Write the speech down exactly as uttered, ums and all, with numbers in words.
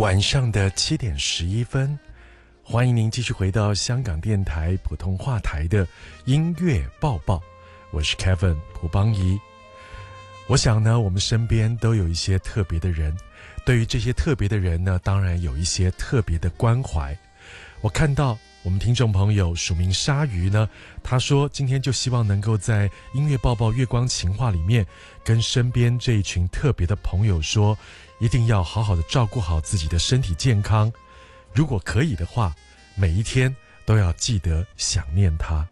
晚上的七点十一分，欢迎您继续回到香港电台普通话台的音乐报报，我是 Kevin 蒲邦仪。我想呢，我们身边都有一些特别的人，对于这些特别的人呢，当然有一些特别的关怀。我看到我们听众朋友署名鲨鱼呢，他说今天就希望能够在音乐报报月光情话里面跟身边这一群特别的朋友说，一定要好好的照顾好自己的身体健康，如果可以的话，每一天都要记得想念他。